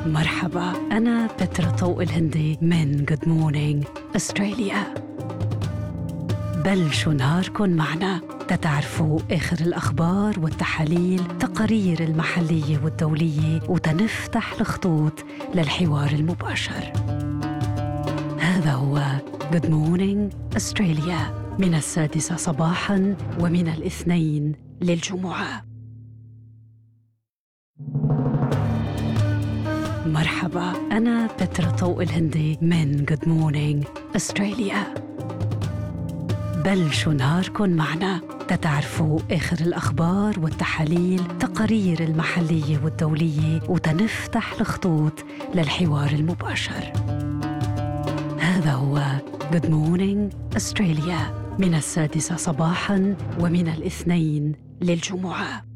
مرحبا، أنا بترا طوق الهندي من Good Morning أستراليا. بلشوا نهاركن معنا تتعرفوا آخر الأخبار والتحاليل، تقارير المحلية والدولية، وتنفتح الخطوط للحوار المباشر. هذا هو Good Morning أستراليا من 6 صباحاً ومن الاثنين للجمعة. مرحبا، أنا بترا طوق الهندي من Good Morning أستراليا. بلشوا نهاركن معنا تتعرفوا آخر الأخبار والتحاليل، تقارير المحلية والدولية، وتنفتح الخطوط للحوار المباشر. هذا هو Good Morning أستراليا من 6 صباحاً ومن الاثنين للجمعة.